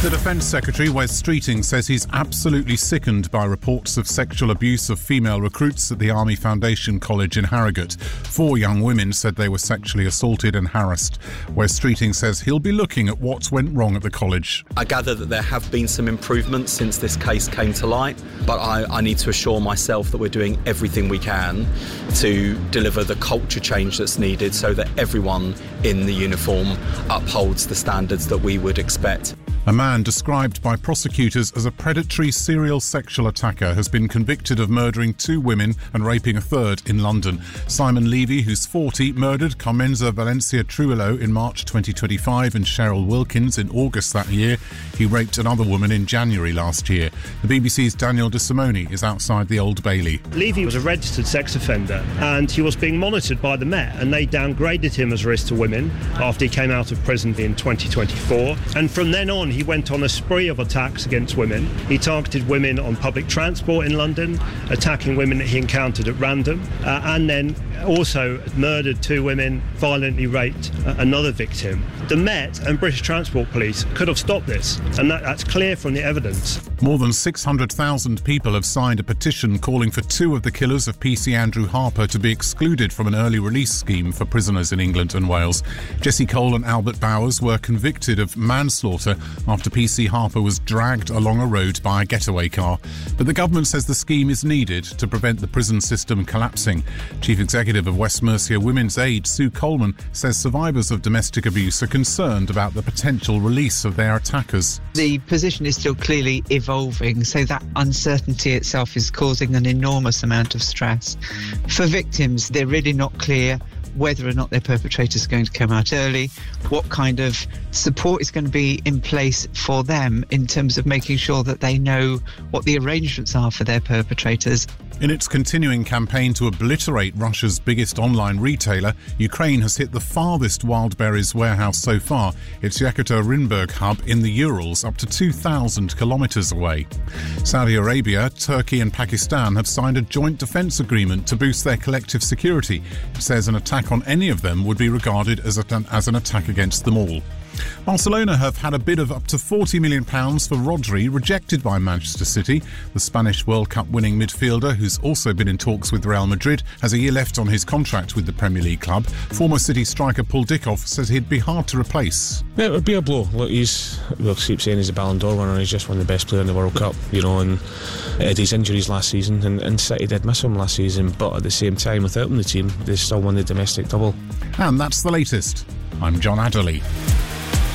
The Defence Secretary, Wes Streeting, says he's absolutely sickened by reports of sexual abuse of female recruits at the Army Foundation College in Harrogate. 4 young women said they were sexually assaulted and harassed. Wes Streeting says he'll be looking at what went wrong at the college. I gather that there have been some improvements since this case came to light, but I need to assure myself that we're doing everything we can to deliver the culture change that's needed so that everyone in the uniform upholds the standards that we would expect. A man described by prosecutors as a predatory serial sexual attacker has been convicted of murdering 2 women and raping a third in London. Simon Levy, who's 40, murdered Carmenza Valencia Trujillo in March 2025 and Cheryl Wilkins in August that year. He raped another woman in January last year. The BBC's Daniel De Simone is outside the Old Bailey. Levy was a registered sex offender and he was being monitored by the Met, and they downgraded him as a risk to women after he came out of prison in 2024. And from then on, he went on a spree of attacks against women. He targeted women on public transport in London, attacking women that he encountered at random, and then also murdered 2 women, violently raped another victim. The Met and British Transport Police could have stopped this, and that's clear from the evidence. More than 600,000 people have signed a petition calling for 2 of the killers of PC Andrew Harper to be excluded from an early release scheme for prisoners in England and Wales. Jesse Cole and Albert Bowers were convicted of manslaughter after PC Harper was dragged along a road by a getaway car. But the government says the scheme is needed to prevent the prison system collapsing. Chief Executive of West Mercia Women's Aid, Sue Coleman, says survivors of domestic abuse are concerned about the potential release of their attackers. The position is still clearly evolving, so that uncertainty itself is causing an enormous amount of stress. For victims, they're really not clear whether or not their perpetrators are going to come out early, what kind of support is going to be in place for them in terms of making sure that they know what the arrangements are for their perpetrators. In its continuing campaign to obliterate Russia's biggest online retailer, Ukraine has hit the farthest Wildberries warehouse so far, its Yekaterinburg hub in the Urals, up to 2,000 kilometres away. Saudi Arabia, Turkey and Pakistan have signed a joint defence agreement to boost their collective security. It says an attack on any of them would be regarded as an attack against them all. Barcelona have had a bid of up to £40 million for Rodri rejected by Manchester City. The Spanish World Cup winning midfielder, who's also been in talks with Real Madrid, has a year left on his contract with the Premier League club. Former City striker Paul Dickoff says he'd be hard to replace. Yeah, it would be a blow. Look, we'll keep saying he's a Ballon d'Or winner, he's just won the best player in the World Cup, and had his injuries last season, and City did miss him last season, but at the same time, without him in the team, they still won the domestic double. And that's the latest. I'm John Adderley.